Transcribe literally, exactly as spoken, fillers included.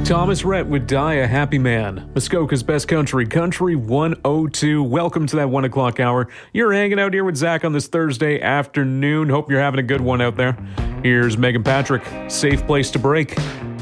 Thomas Rhett would die a happy man. Muskoka's best country, Country one oh two. Welcome to that one o'clock hour. You're hanging out here with Zach on this Thursday afternoon. Hope you're having a good one out there. Here's Megan Patrick, Safe Place to Break.